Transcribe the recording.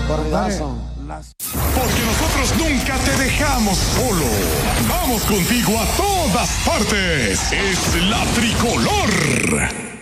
Corridazo. Porque nosotros nunca te dejamos solo. Vamos contigo a todas partes. Es la Tricolor.